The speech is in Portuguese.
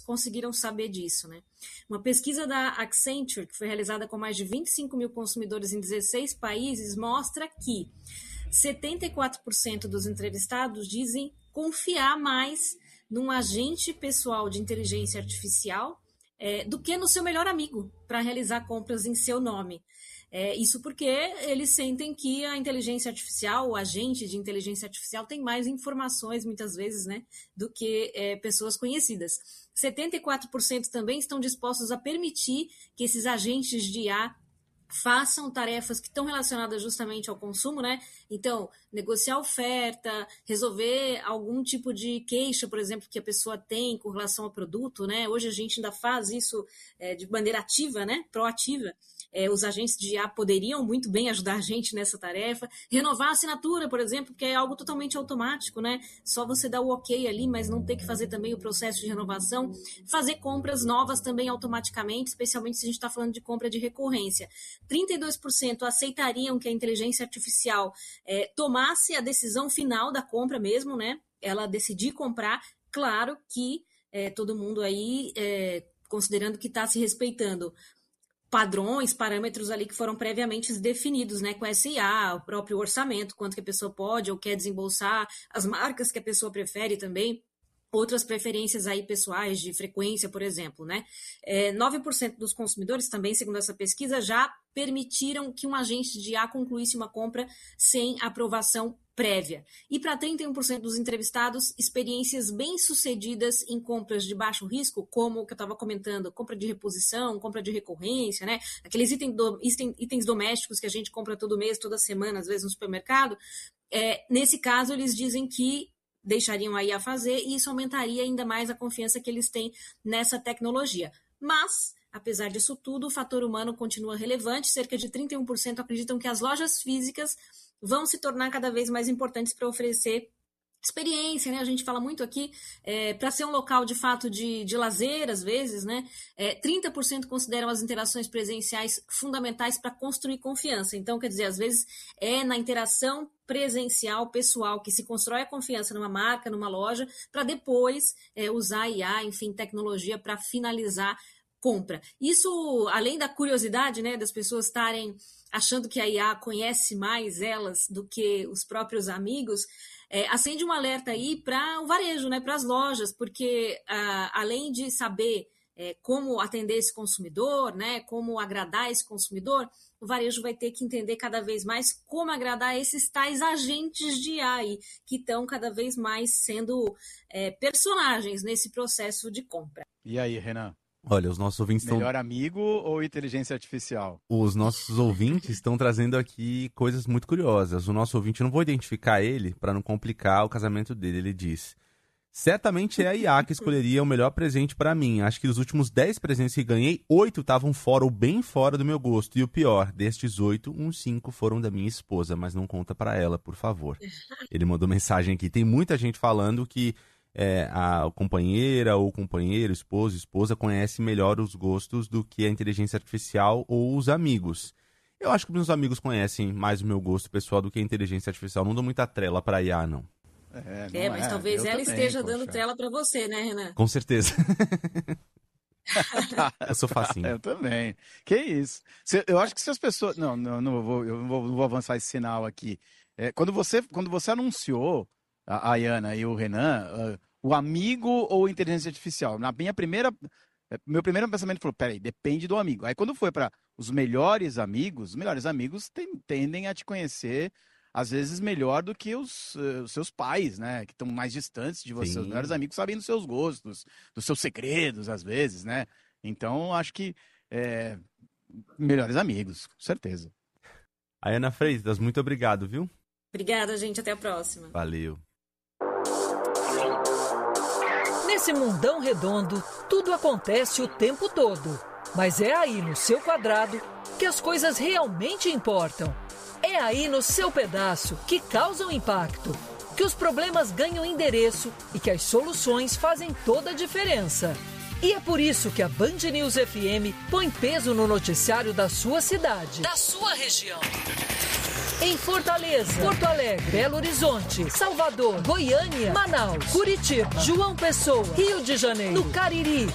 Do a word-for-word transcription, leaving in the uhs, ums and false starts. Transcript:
conseguiram saber disso, né? Uma pesquisa da Accenture, que foi realizada com mais de vinte e cinco mil consumidores em dezesseis países, mostra que setenta e quatro por cento dos entrevistados dizem confiar mais num agente pessoal de inteligência artificial é, do que no seu melhor amigo para realizar compras em seu nome. É, isso porque eles sentem que a inteligência artificial, o agente de inteligência artificial tem mais informações, muitas vezes, né, do que é, pessoas conhecidas. setenta e quatro por cento também estão dispostos a permitir que esses agentes de I A façam tarefas que estão relacionadas justamente ao consumo, né? Então, negociar oferta, resolver algum tipo de queixa, por exemplo, que a pessoa tem com relação ao produto, né? Hoje a gente ainda faz isso é, de maneira ativa, né? Proativa. É, os agentes de I A poderiam muito bem ajudar a gente nessa tarefa. Renovar a assinatura, por exemplo, que é algo totalmente automático, né? Só você dar o ok ali, mas não ter que fazer também o processo de renovação. Fazer compras novas também automaticamente, especialmente se a gente está falando de compra de recorrência. trinta e dois por cento aceitariam que a inteligência artificial é, tomasse a decisão final da compra mesmo, né? Ela decidir comprar. Claro que é, todo mundo aí, é, considerando que está se respeitando padrões, parâmetros ali que foram previamente definidos, né, com essa I A, o próprio orçamento, quanto que a pessoa pode ou quer desembolsar, as marcas que a pessoa prefere também, outras preferências aí pessoais de frequência, por exemplo, né? É, nove por cento dos consumidores também, segundo essa pesquisa, já permitiram que um agente de I A concluísse uma compra sem aprovação prévia. E para trinta e um por cento dos entrevistados, experiências bem-sucedidas em compras de baixo risco, como o que eu estava comentando, compra de reposição, compra de recorrência, né? Aqueles itens, do, itens domésticos que a gente compra todo mês, toda semana, às vezes no supermercado. É, nesse caso, eles dizem que deixariam a I A fazer e isso aumentaria ainda mais a confiança que eles têm nessa tecnologia. Mas, apesar disso tudo, o fator humano continua relevante. Cerca de trinta e um por cento acreditam que as lojas físicas vão se tornar cada vez mais importantes para oferecer experiência, né? A gente fala muito aqui, é, para ser um local de fato de, de lazer, às vezes, né? É, trinta por cento consideram as interações presenciais fundamentais para construir confiança. Então, quer dizer, às vezes é na interação presencial, pessoal, que se constrói a confiança numa marca, numa loja, para depois é, usar I A, enfim, tecnologia para finalizar compra. Isso, além da curiosidade, né, das pessoas estarem achando que a I A conhece mais elas do que os próprios amigos, é, acende um alerta aí para o varejo, né, para as lojas, porque ah, além de saber é, como atender esse consumidor, né, como agradar esse consumidor, o varejo vai ter que entender cada vez mais como agradar esses tais agentes de I A aí, que estão cada vez mais sendo é, personagens nesse processo de compra. E aí, Renan? Olha, os nossos ouvintes estão... Melhor amigo ou inteligência artificial? Os nossos ouvintes estão trazendo aqui coisas muito curiosas. O nosso ouvinte, eu não vou identificar ele para não complicar o casamento dele. Ele diz: certamente é a I A que escolheria o melhor presente para mim. Acho que dos últimos dez presentes que ganhei, oito estavam fora ou bem fora do meu gosto. E o pior, destes oito, uns cinco foram da minha esposa, mas não conta para ela, por favor. Ele mandou mensagem aqui. Tem muita gente falando que É, a companheira ou companheiro, esposo, esposa conhece melhor os gostos do que a inteligência artificial ou os amigos. Eu acho que meus amigos conhecem mais o meu gosto pessoal do que a inteligência artificial. Não dou muita trela para I A, não. É, não é mas é. talvez eu ela também, esteja poxa. dando trela para você, né, Renan? Com certeza. Eu sou facinho. Eu também. Que isso. Eu acho que se as pessoas... Não, não, não vou, eu não vou, não vou avançar esse sinal aqui. É, quando, você, quando você anunciou a Ayana e o Renan, uh, o amigo ou inteligência artificial? Na minha primeira, meu primeiro pensamento foi, peraí, depende do amigo. Aí quando foi para os melhores amigos, os melhores amigos tem, tendem a te conhecer, às vezes, melhor do que os, uh, os seus pais, né? Que estão mais distantes de você. Sim. Os melhores amigos sabem dos seus gostos, dos seus segredos, às vezes, né? Então, acho que é, melhores amigos, com certeza. Ayana Freitas, muito obrigado, viu? Obrigada, gente. Até a próxima. Valeu. Nesse mundão redondo, tudo acontece o tempo todo. Mas é aí no seu quadrado que as coisas realmente importam. É aí no seu pedaço que causam impacto, que os problemas ganham endereço e que as soluções fazem toda a diferença. E é por isso que a Band News F M põe peso no noticiário da sua cidade, da sua região. Em Fortaleza, Porto Alegre, Belo Horizonte, Salvador, Goiânia, Manaus, Curitiba, João Pessoa, Rio de Janeiro, no Cariri,